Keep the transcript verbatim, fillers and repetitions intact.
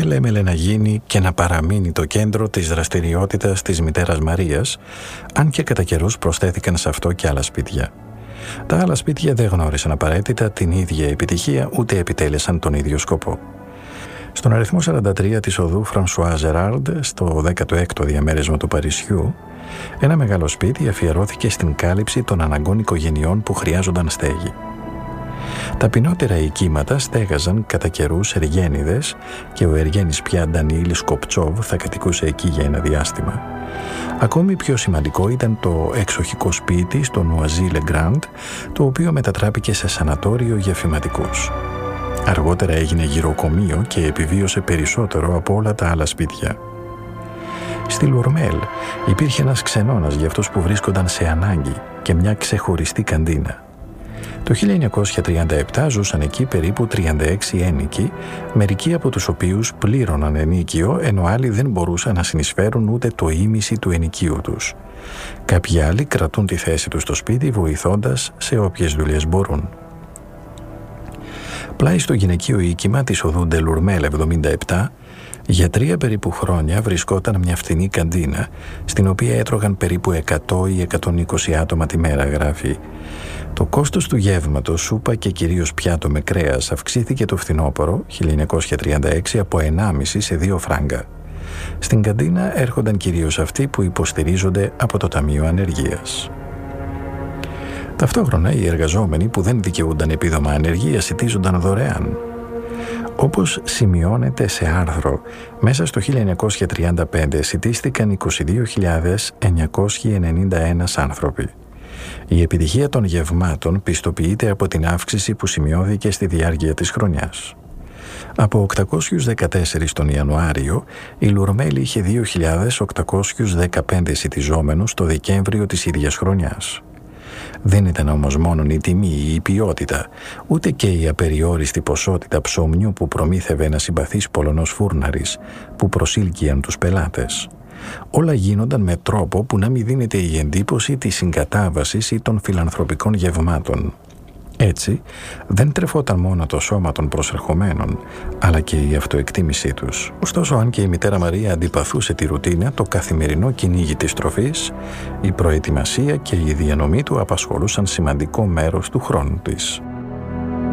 επέλεμελε να γίνει και να παραμείνει το κέντρο της δραστηριότητας της μητέρας Μαρίας, αν και κατά καιρούς προσθέθηκαν σε αυτό και άλλα σπίτια. Τα άλλα σπίτια δεν γνώρισαν απαραίτητα την ίδια επιτυχία, ούτε επιτέλεσαν τον ίδιο σκοπό. Στον αριθμό σαράντα τρία της οδού Φρανσουά Ζεράρντ, στο δέκατο έκτο διαμέρισμα του Παρισιού, ένα μεγάλο σπίτι αφιερώθηκε στην κάλυψη των αναγκών οικογενειών που χρειάζονταν στέγη. Τα πεινότερα οικίματα στέγαζαν κατά καιρούς εργένιδες και ο εργένης πια Ντανιήλ Σκοπτσόβ θα κατοικούσε εκεί για ένα διάστημα. Ακόμη πιο σημαντικό ήταν το εξοχικό σπίτι στο Νουαζί Λε Γκραντ, το οποίο μετατράπηκε σε σανατόριο για φυματικούς. Αργότερα έγινε γυροκομείο και επιβίωσε περισσότερο από όλα τα άλλα σπίτια. Στη Λουρμέλ υπήρχε ένας ξενώνας για αυτούς που βρίσκονταν σε ανάγκη και μια ξεχωριστή καντίνα. Το χίλια εννιακόσια τριάντα επτά ζούσαν εκεί περίπου τριάντα έξι ένοικοι, μερικοί από τους οποίους πλήρωναν ενίκιο, ενώ άλλοι δεν μπορούσαν να συνεισφέρουν ούτε το ίμιση του ενοικίου τους. Κάποιοι άλλοι κρατούν τη θέση τους στο σπίτι βοηθώντας σε όποιες δουλειές μπορούν. Πλάι στο γυναικείο οίκημα της οδού Ντελουρμέλ εβδομήντα επτά, για τρία περίπου χρόνια βρισκόταν μια φθηνή καντίνα, στην οποία έτρωγαν περίπου εκατό ή εκατόν είκοσι άτομα τη μέρα, γράφει. Το κόστος του γεύματος, σούπα και κυρίως πιάτο με κρέας αυξήθηκε το φθινόπωρο χίλια εννιακόσια τριάντα έξι από ενάμιση σε δύο φράγκα. Στην καντίνα έρχονταν κυρίως αυτοί που υποστηρίζονται από το Ταμείο Ανεργίας. Ταυτόχρονα οι εργαζόμενοι που δεν δικαιούνταν επίδομα ανεργίας σιτίζονταν δωρεάν. Όπως σημειώνεται σε άρθρο, μέσα στο χίλια εννιακόσια τριάντα πέντε σιτίστηκαν είκοσι δύο χιλιάδες εννιακόσιοι ενενήντα ένα άνθρωποι. Η επιτυχία των γευμάτων πιστοποιείται από την αύξηση που σημειώθηκε στη διάρκεια της χρονιάς. Από οκτακόσιους δεκατέσσερα τον Ιανουάριο, η Λουρμέλ είχε δύο χιλιάδες οκτακόσιους δεκαπέντε σιτιζόμενους το Δεκέμβριο της ίδιας χρονιάς. Δεν ήταν όμως μόνο η τιμή ή η ποιότητα, ούτε και η απεριόριστη ποσότητα ψωμιού που προμήθευε ένα συμπαθής Πολωνός φούρναρης που προσήλκιαν τους πελάτες. Όλα γίνονταν με τρόπο που να μην δίνεται η εντύπωση της συγκατάβασης ή των φιλανθρωπικών γευμάτων. Έτσι, δεν τρεφόταν μόνο το σώμα των προσερχομένων, αλλά και η αυτοεκτίμησή τους. Ωστόσο, αν και η μητέρα Μαρία αντιπαθούσε τη ρουτίνα, το καθημερινό κυνήγι της τροφής, η προετοιμασία και η διανομή του απασχολούσαν σημαντικό μέρος του χρόνου της.